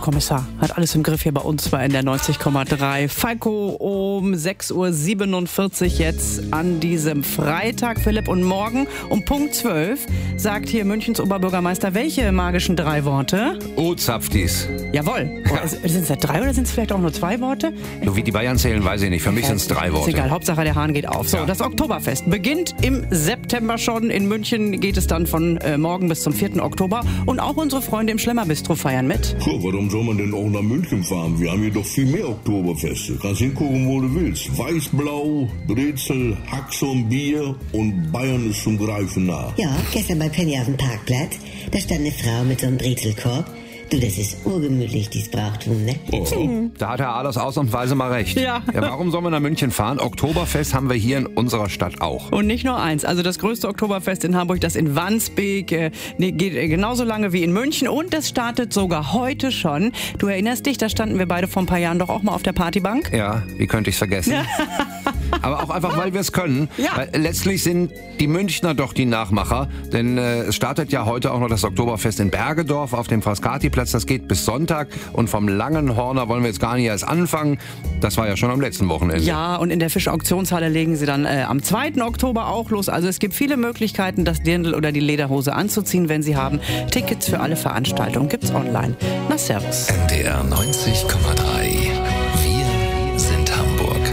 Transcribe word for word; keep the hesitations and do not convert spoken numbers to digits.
Kommissar hat alles im Griff hier bei uns bei N D R neunzig Komma drei. Falco um sechs Uhr siebenundvierzig jetzt an diesem Freitag, Philipp. Und morgen um Punkt zwölf sagt hier Münchens Oberbürgermeister, welche magischen drei Worte? Oh, Zapftis. Jawohl. Ja. Sind es da drei oder sind es vielleicht auch nur zwei Worte? So wie die Bayern zählen, weiß ich nicht. Für mich sind es drei Worte. Ist egal, Hauptsache der Hahn geht auf. So, ja. Das Oktoberfest beginnt im September schon. In München geht es dann von äh, morgen bis zum vierten Oktober. Und auch unsere Freunde im Schlemmerbistro feiern mit. Puh, warum soll man denn auch nach München fahren? Wir haben hier doch viel mehr Oktoberfeste. Kannst hingucken, wo du willst. Weiß-Blau, Brezel, Haxon, Bier und Bayern ist zum Greifen nah. Ja, gestern bei Penny auf dem Parkplatz, da stand eine Frau mit so einem Brezelkorb. Du, das ist urgemütlich, dieses Brauchtum, ne? Oh. Da hat Herr Ahlers ausnahmsweise mal recht. Ja. Ja, warum soll man nach München fahren? Oktoberfest haben wir hier in unserer Stadt auch. Und nicht nur eins. Also das größte Oktoberfest in Hamburg, das in Wandsbek, äh, geht äh, genauso lange wie in München. Und das startet sogar heute schon. Du erinnerst dich, da standen wir beide vor ein paar Jahren doch auch mal auf der Partybank. Ja, wie könnte ich es vergessen? Aber auch einfach, weil wir es können. Ja. Weil letztlich sind die Münchner doch die Nachmacher. Denn äh, es startet ja heute auch noch das Oktoberfest in Bergedorf auf dem Frascati-Platz. Das geht bis Sonntag. Und vom Langenhorner wollen wir jetzt gar nicht erst anfangen. Das war ja schon am letzten Wochenende. Ja, und in der Fischer-Auktionshalle legen sie dann äh, am zweiten Oktober auch los. Also es gibt viele Möglichkeiten, das Dirndl oder die Lederhose anzuziehen, wenn Sie haben. Tickets für alle Veranstaltungen gibt's online. Na, servus. N D R neunzig Komma drei